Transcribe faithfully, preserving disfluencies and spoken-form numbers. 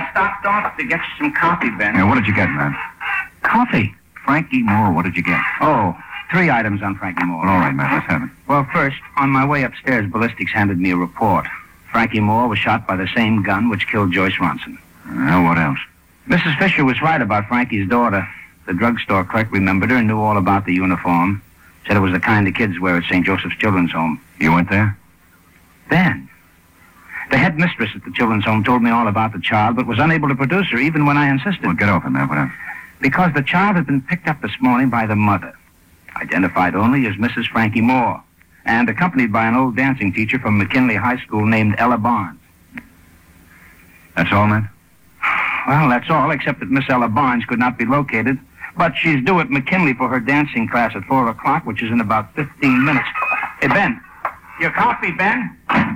stopped off to get you some coffee, Ben. Yeah, what did you get, man? Coffee? Frankie Moore, what did you get? Oh, three items on Frankie Moore. Well, all right, man, let's have it. Well, first, on my way upstairs, ballistics handed me a report. Frankie Moore was shot by the same gun which killed Joyce Ronson. Well, what else? Missus Fisher was right about Frankie's daughter. The drugstore clerk remembered her and knew all about the uniform. Said it was the kind the kids wear at Saint Joseph's Children's Home. You went there? Ben. The headmistress at the Children's Home told me all about the child, but was unable to produce her even when I insisted. Well, get off it, man. What else? Because the child had been picked up this morning by the mother, identified only as Missus Frankie Moore, and accompanied by an old dancing teacher from McKinley High School named Ella Barnes. That's all, man? Well, that's all, except that Miss Ella Barnes could not be located, but she's due at McKinley for her dancing class at four o'clock, which is in about fifteen minutes. Hey, Ben, your coffee, Ben?